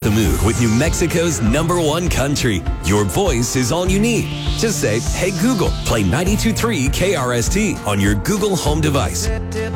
the mood with New Mexico's #1 country. Your voice is all you need. Just say, hey Google, play 92.3 KRST on your Google Home device.